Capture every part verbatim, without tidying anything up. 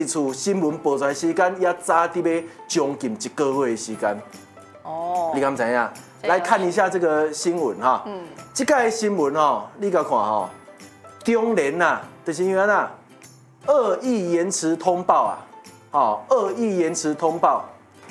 一处新闻报出来时间也早伫要将近一个月的时间。哦，你敢知影？来看一下这个新闻哈。嗯。这个新闻哦，你甲看吼，中联呐，就是因为呐，恶意延迟通报啊，哦，恶意延迟通报，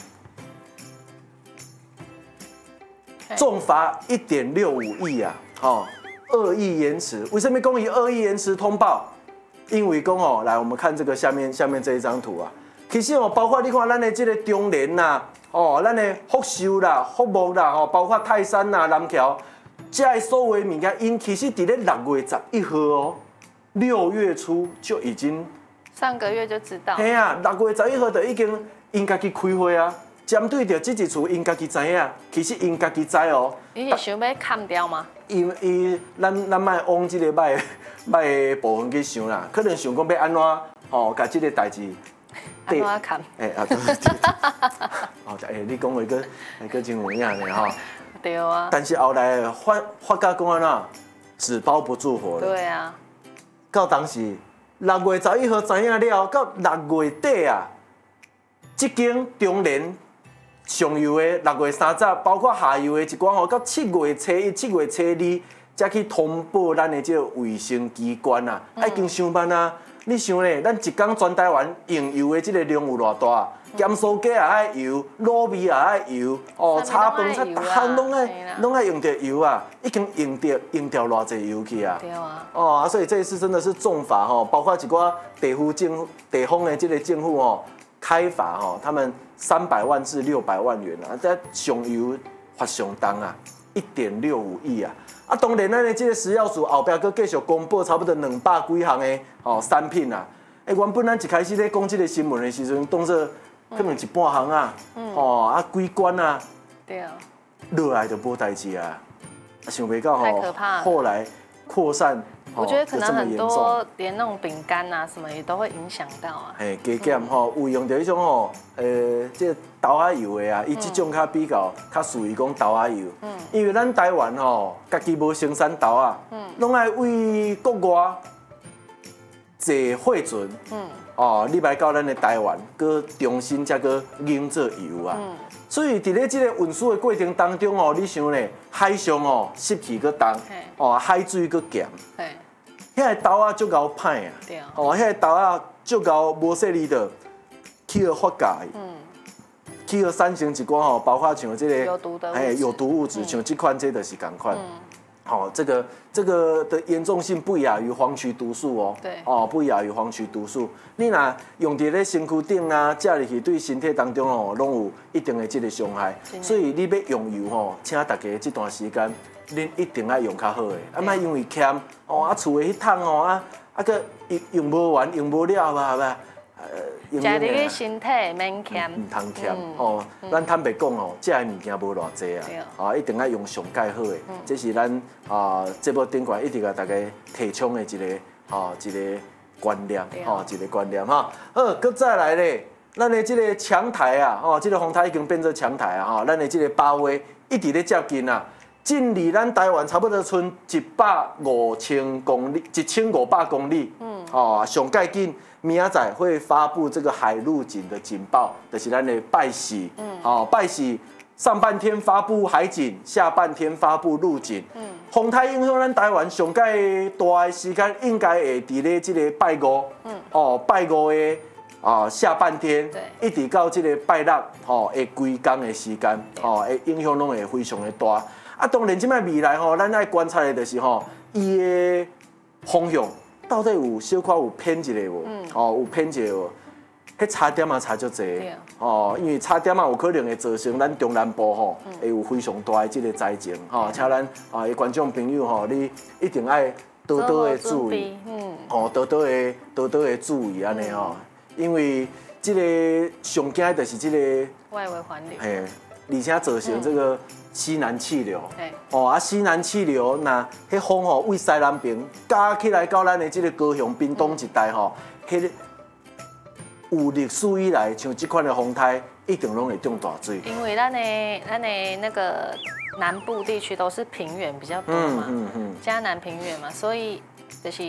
重罚一点六五亿啊，哦，恶意延迟，为什么讲伊恶意延迟通报？因为讲哦，来我们看这个下面下面这一张图啊，其实哦，包括你看咱的这个中联呐，哦，咱的福寿啦、福木啦，哦，包括泰山啦、南桥，这些所有物件，因其实伫咧六月十一号哦，六月初就已经上个月就知道。 嘿啊，六月十一号就已经因家己开会啊，针对着这一厝因家己知影，其实因家己知哦。 你是想要砍掉吗？ 因伊咱咱莫往这个歹歹的部分去想啦，可能想讲要安怎吼，甲这个代志安怎砍？ 哎啊对对对，哦哎，你讲话个个真有影呢吼。 对啊。 但是后来发发觉讲安怎，纸包不住火了。 对啊。 到当时六月十一号知影了，到六月底啊，这间中联上游的六月三十，包括下游的一寡吼，到七月初一、七月初二，才去通报咱的这个卫生机关啊，嗯、已经上班啊。你想咧，咱一工全台湾用油的这个量有偌大？咸酥鸡也爱油，卤味也爱油，哦，炒饭菜，逐项拢爱拢爱用到油啊，已经用掉用掉偌济油去啊。 对啊。 哦啊，所以这一次真的是重罚吼，包括一寡地方政府、地方的这个政府哦，开罚吼，他们三百万至六百万元啊，在上游罚上重啊，一点六五亿啊。啊，当然咱的这个食药署后壁佫继续公布差不多两百几项的哦产品啊。诶，原本咱一开始咧讲这个新闻的时阵，当作可能一半行啊，嗯、哦啊几关啊， 对啊， 落来就无代志啊，想袂到吼， 后来扩散。 我觉得可能很多连那种饼干啊什么也都会影响到啊。 嘿，加减吼，有用到迄种吼，呃，这豆仔油的啊，伊这种较比较较属于讲豆仔油。嗯。因为咱台湾吼，家己无生产豆仔，嗯，拢爱为国外坐货船，嗯，哦，你来到咱的台湾，佮重新再佮引做油啊。嗯。所以伫咧这个运输的过程当中哦，你想咧，海上哦湿气佮重，哦海水佮咸，遐个豆仔足够歹啊，哦，遐个豆仔足够无说你的，去了发酵，嗯，去了产生一寡吼，包括像这个有毒的， 哎，有毒物质，像这款这就是共款。好、哦，这个这个的严重性不亚于黄曲毒素哦。 对。 哦，不亚于黄曲毒素。你若用伫咧身躯顶啊，食入去对身体当中哦，拢有一定的这个伤害。所以你要用油吼，请大家这段时间，恁一定要用较好的，啊，莫因为欠哦啊，厝的迄桶哦啊啊个用用无完，用无了吧吧。 食入去身体免欠， 唔通欠哦。咱坦白讲哦，食的物件无偌济啊，啊一定要用上介好的，这是咱啊节目顶悬一直甲大家提倡的一个哦一个观念，哦一个观念哈。好，搁再来咧，咱的这个强台啊，哦，这个风台已经变做强台啊，哈，咱的这个八月一直咧接近啊，近离咱台湾差不多剩一百五千公里，一千五百公里，嗯，哦，上介近。明仔载会发布这个海陆警的警报，就是咱的拜喜，嗯，好、哦，拜喜上半天发布海警，下半天发布陆警，嗯，风台影响咱台湾上介大的时间，应该会伫咧这个拜五，嗯，哦，拜五的啊、呃、下半天，对，一直到这个拜六，吼、哦，会规工的时间，哦，会影响拢会非常的大。啊，当然，即摆未来吼，咱爱观察的就是吼，伊的方向。到底有小可有偏一个无？嗯、哦，有偏一个无？迄差点啊差足济。哦，因为差点啊有可能会造成咱中南部吼，嗯、会有非常大的这个灾情。吼、哦，请咱啊，观众朋友吼，你一定爱多多的注意。嗯。哦，多多的多多的注意安尼吼，因为这个上惊就是这个外围环流。 嘿，而且造成这个。嗯西南气流，哦啊，西南气流那迄风吼，为西南边加起来到咱的这个高雄、屏东一带吼，迄个有历史以来像这款的风台，一定拢会中大水。 因为咱的咱的那个南部地区都是平原比较多嘛，嗯嗯嗯，嘉南平原嘛，所以就是